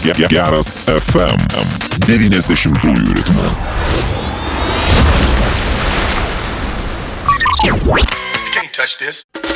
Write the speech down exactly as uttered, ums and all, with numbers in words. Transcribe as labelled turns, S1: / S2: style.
S1: Geras F M devyniasdešimtųjų ritmu.
S2: You can't touch this.